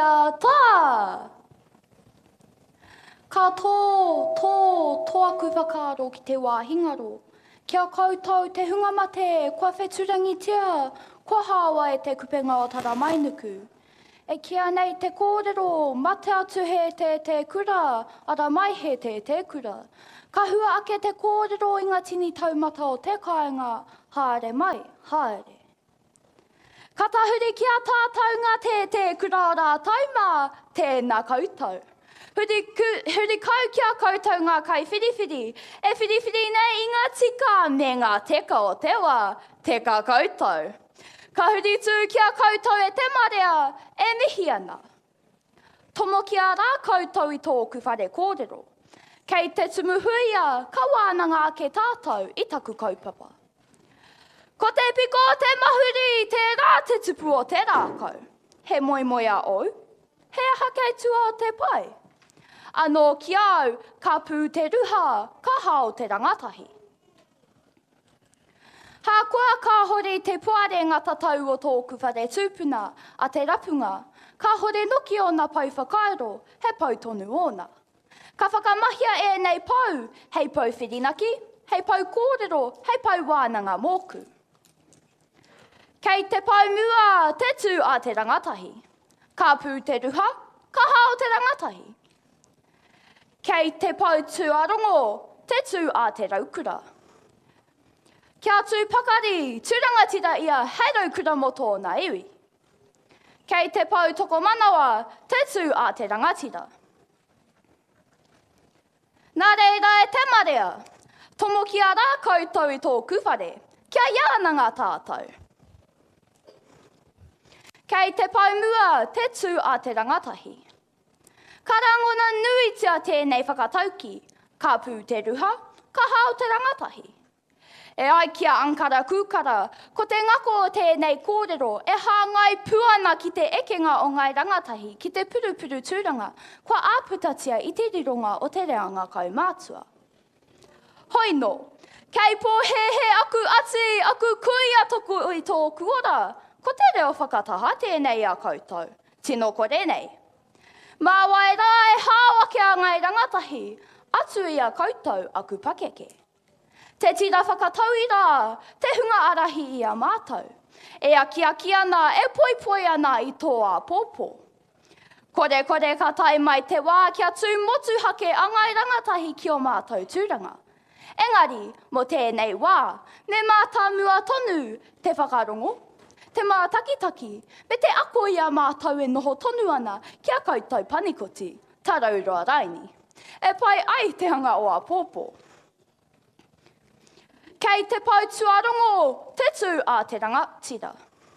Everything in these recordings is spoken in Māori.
kia tā! Ka tō aku whakaaro ki te wā hingaro. Kia koutou te hunga mate, kua wheturangitia, kua hawa e te kupenga o tara mainuku. E kia nei te kōrero, mate atu he te kura, ara mai he te kura. Ka hua ake te kōrero i ngā tini taumata o te kāinga, haere mai, haere. Ka tahuri kia tātou ngā te kura o rā tauma, tēnā koutou. Huri kau kia koutou ngā kai whiriwhiri, e whiriwhiri nei i ngā tika me ngā teka o te wā, teka koutou. Ka huri tū kia koutou e te marea, e mihi ana. Tomo kia rā koutou i tōku whare kōrero. Kei te tumuhuia, ka wānanga ake tātou i taku kaupapa. Ko te piko te mahuri, te rā te tupu o te rākau. He moimoia au, he aha kei tua o te pai. Anō ki au, ka pū te ruha, ka hao te rangatahi. Hākua ka hore te puare ngata tau o tōku whare tūpuna, a te rapunga, ka hore noki o nā pau whakairo, he pau tonu ona. Ka whakamahia e nei pau, hei pau whirinaki, hei pau kōrero, hei pau wānanga mōku. Kei te pau mua, te tū a te rangatahi. Ka pū te ruha, ka hao te rangatahi. Kei te pau tū arongo, te tū a te raukura. Kia tū pakari, tūrangatira ia, hei raukura mo tōna iwi. Kei te pau toko manawa, te tū a te rangatira. Nā reira e te marea, tomo kia rā koutou i tōku whare, kia iarana ngā tātou. Kei te pau mua, te tū a te rangatahi. Ka rangona nui tia tēnei whakatauki, ka pū te ruha, ka hao te rangatahi. E ai kia ankara kūkara, ko te ngako o tēnei kōrero, e hāngai puana ki te ekenga o ngai rangatahi, ki te purupuru tūranga, kua āputatia i te rironga o te reanga kaumātua. Hoi no, kei pō he aku ati, aku kuia toku i tōku ora, ko te reo whakataha tēnei a koutou, tino kore nei. Mā wai rā e hāwa kia ngai rangatahi, atu ia koutou aku pakeke. Te tira whakatau i rā, te hunga arahi i a mātou. E aki ana, e poi ana i toa pōpō. Kore ka tai mai te wā kia tū motu hake a ngai rangatahi ki o mātou tūranga. Engari, mo tēnei wā, me mātā mua tonu te whakarongo, te mā takitaki, me te ako i a mātou e noho tonu ana kia koutou panikoti, tarauroa raini. E pai ai te hanga o a pōpō. Kei te pau tuarongo, te tū a te rangatira.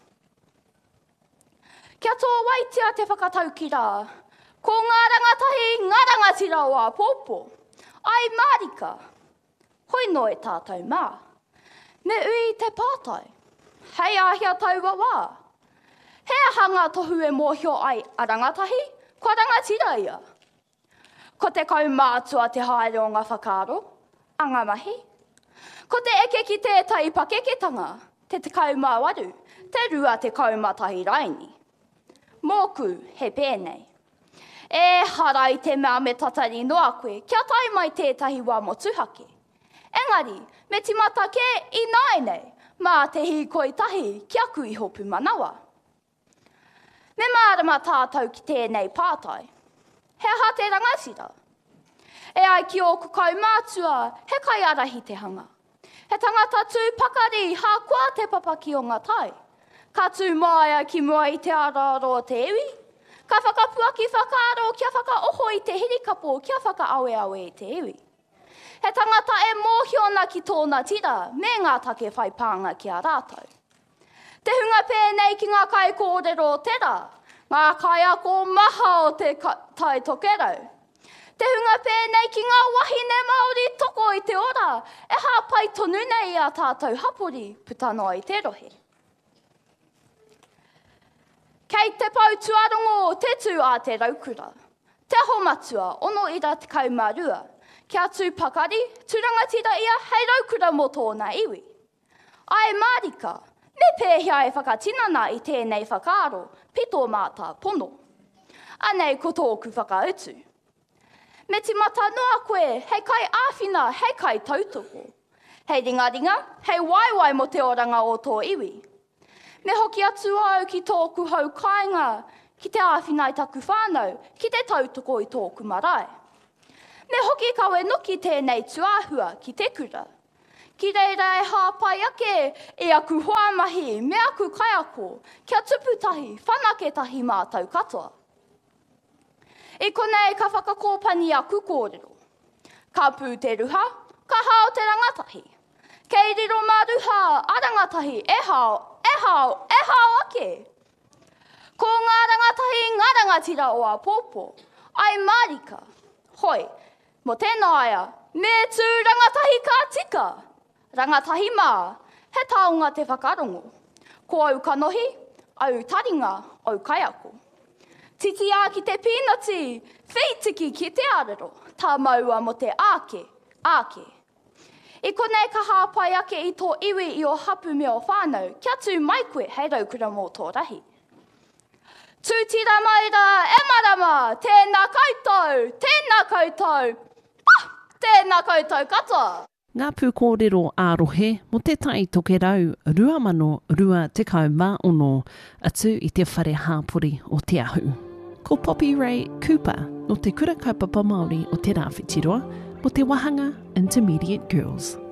Kia tō waitia te whakatau ki rā, ko ngā rangatira o a pōpō. Ai mārika, hoi no e tātou mā. Me ui te pātai, hei ahia taua wā. He hanga tohu e mōhio ai a rangatahi, kua rangatira ia. Ko te kaumātua te haere o ngā whakaaro, anga mahi. Ko te eke ki tētai pakeketanga, te kaumāwaru, te rua te kaumatahi raini. Mōku he pēnei. E harai te mea me tatari noa koe, kia tai mai tētahi wā motuhake. Engari, me timata ke i naenei, mā te hikoi tahi ki aku i hopu manawa. Me mārama tātou ki tēnei pātai. He aha te rangatira. E ai ki o kaumātua, he kai arahi te hanga. He tangata tū pakari, hā kua te papa ki o ngā tai. Ka tū maia ki mua i te araro o te iwi. Ka whakapua ki whakaaro, kia whakaoho i te hirikapo, kia whakaawe i te iwi. He tangata e mōhiona ki tōna tira, me ngā take whai pānga ki a rātou. Te hunga pēnei ki ngā kai kōrero o tera, ngā kai ako maha o te tai tokerau. Te hunga pēnei ki ngā wahine Māori toko i te ora, e hāpai tonu nei a tātou hapori putanoa i te rohe. Kei te pau tuarongo, te tū a te raukura. Te aho matua, ono ira te kaumarua. Kia tū pakari, tūrangatira ia, hei raukura mo tōna iwi. Ai mārika, me pēhia e whakatinana i tēnei whakaaro, pito mātā pono. Anei ko tōku whakautu. Me te mata noa koe, hei kai āwhina, hei kai tautoko. Hei ringa, hei waiwai mo te oranga o tō iwi. Me hoki atu au ki tōku hau kāinga, ki te āwhina i taku whānau, ki te tautoko i tōku marae. Me hoki kawe noki tēnei tuāhua ki te kura. Ki reira e hāpai ake e aku hoamahi, me aku kaiako, kia tuputahi, whanaketahi mātou katoa. I konei ka whakakōpani aku kōrero. Ka pū te ruha, ka hao te rangatahi. Kei riro mā ruha, a rangatahi, e hao ake. Ko ngā rangatahi, ngā rangatira o a pōpō. Ai marika, hoi, mo tēnā aia, me tū rangatahi ka tika. Rangatahi mā, he taonga te whakarongo. Ko au kanohi, au taringa, au kaiako. Titi a ki te pīnati, whitiki ki te arero, tā maua mo te āke. I konei ka hāpai ake i tō iwi i o hapu me o whānau, kia tū mai koe hei raukura mō tō rahi. Tūtira maira, e marama, tēnā koutou, tēnā koutou katoa. Ngā pū kōrero ārohe mo te tai toke rau 2020 atu i te whare hāpori o te ahu. Ko Poppy Ray Cooper no te kura kaupapa Māori o te Rāwhitiroa mo te Wahanga Intermediate Girls.